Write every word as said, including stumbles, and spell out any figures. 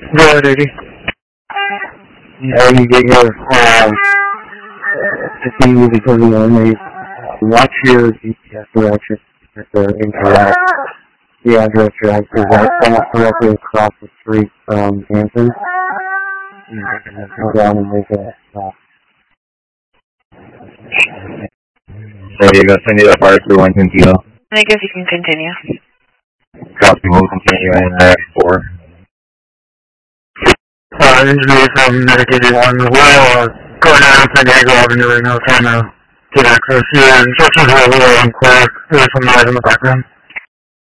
Go ahead, Eddie. Yeah, you get your um, fifteen movie coming on, they watch your G P S directions if they're incorrect. The address right is that directly across the street from Hampton. You can go down and make a stop. So you're going to send you the fire through one Tintino? I guess you can continue. Copy, we'll continue in there four. Uh, engineer from Medicaid one. We're uh, going down San Diego Avenue right now, trying to get access here. Instructions are a little unclear. There's some noise in the background.